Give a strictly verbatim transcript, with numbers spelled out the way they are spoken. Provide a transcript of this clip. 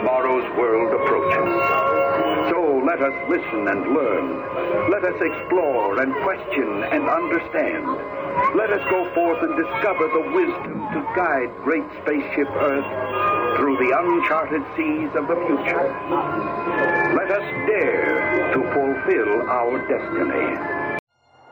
tomorrow's world approaches. So let us listen and learn. Let us explore and question and understand. Let us go forth and discover the wisdom to guide great spaceship Earth through the uncharted seas of the future. Let us dare to fulfill our destiny.